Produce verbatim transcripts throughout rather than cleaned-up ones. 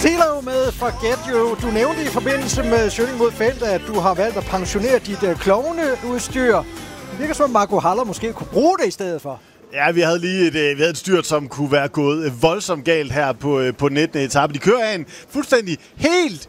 deler jo med Forget You. Du nævnte i forbindelse med Schønning mod Felt, at du har valgt at pensionere dit uh, klovneudstyr. Det virker som, at Marco Haller måske kunne bruge det i stedet for. Ja, vi havde lige et, vi havde et styrt, som kunne være gået voldsomt galt her på, på nittende etape. De kører af en fuldstændig helt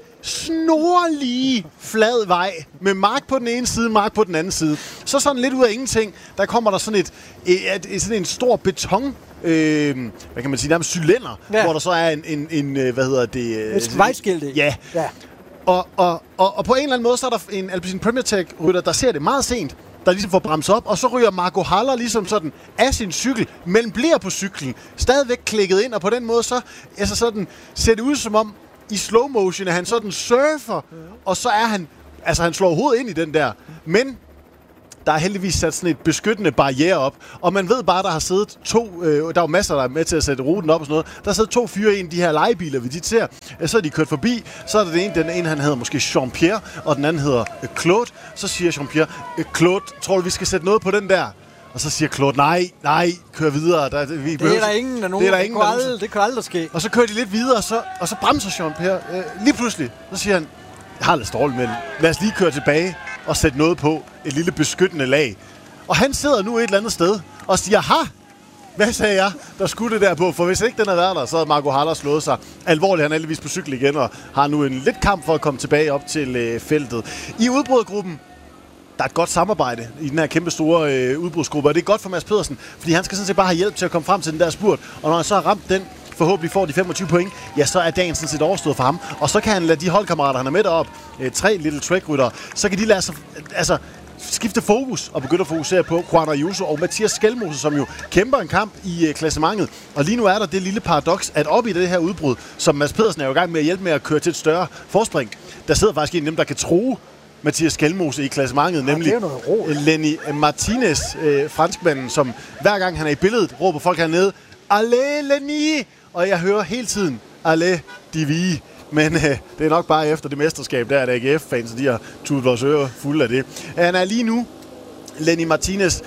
snorlige flad vej med mark på den ene side, mark på den anden side. Så sådan lidt ud af ingenting, der kommer der sådan et, et, et sådan en stor beton, øh, hvad kan man sige, nærmest cylinder, ja. Hvor der så er en, en, en hvad hedder det? Et vejskilt i. Ja. ja. Og, og, og, og på en eller anden måde, så er der en Alpecin Premier Tech-rytter, der ser det meget sent, der ligesom får bremset op, og så ryger Marco Haller ligesom sådan af sin cykel, men bliver på cyklen, stadigvæk klikket ind, og på den måde så altså sådan, ser det ud som om, i slow motion, at han sådan surfer, og så er han, altså han slår hovedet ind i den der, men der er heldigvis sat sådan et beskyttende barriere op, og man ved bare, der har siddet to, øh, der er jo masser, der er med til at sætte ruten op og sådan noget, der har siddet to fyre i en af de her lejebiler, vi tit ser, så er de kørt forbi, så er der den ene, den ene han hedder måske Jean-Pierre, og den anden hedder øh, Claude, så siger Jean-Pierre, øh, Claude, tror du, vi skal sætte noget på den der? Og så siger Claude, nej, nej, kør videre. Der, vi det er der ingen af nogen, det, er der ingen, det, kunne aldrig, det kan aldrig ske. Og så kører de lidt videre, og så, og så bremser Jean-Pierre øh, lige pludselig. Så siger han, jeg har lidt strål, men lad os lige køre tilbage og sætte noget på. Et lille beskyttende lag. Og han sidder nu et eller andet sted og siger, ha! Hvad sagde jeg, der skulle det der på? For hvis ikke den havde været der, så havde Marco Haller slået sig alvorligt. Han er heldigvis på cykel igen og har nu en lidt kamp for at komme tilbage op til øh, feltet. I udbrydergruppen, der er et godt samarbejde i den her kæmpe store øh, udbrudsgruppe, og det er godt for Mads Pedersen, fordi han skal sådan set bare have hjælp til at komme frem til den der spurt, og når han så har ramt den, forhåbentlig får de femogtyve point, ja, så er dagen sådan set overstået for ham, og så kan han lade de holdkammerater, han er med derop, øh, tre Little Trek-ryttere, så kan de lade sig, altså, skifte fokus og begynde at fokusere på Juan Ayuso og Mathias Skelmose, som jo kæmper en kamp i øh, klassementet. Og lige nu er der det lille paradoks, at op i det her udbrud, som Mads Pedersen er jo i gang med at hjælpe med at køre til et større forspring, der sidder faktisk en af dem, der kan true Mathias Skelmose i klassementet, ja, nemlig Lenny Martinez, øh, franskmanden, som hver gang han er i billedet, råber folk hernede, Allez Lenny! Og jeg hører hele tiden, Allez Divi. Men øh, det er nok bare efter det mesterskab, der er der A G F-fans, de har tudet vores ører fulde af det. Han er lige nu, Lenny Martinez,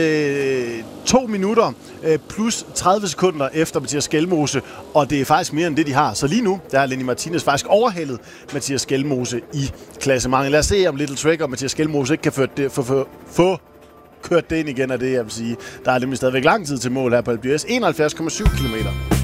øh, to minutter øh, plus tredive sekunder efter Mathias Skelmose, og det er faktisk mere end det, de har. Så lige nu, der er Lenny Martinez faktisk overhældet Mathias Skelmose i klassementet. Lad os se, om Little Trek og Mathias Skelmose ikke kan få, det, få, få, få kørt det ind igen af det, jeg vil sige. Der er nemlig stadigvæk lang tid til mål her på Alpe d'Huez. enoghalvfjerds komma syv kilometer.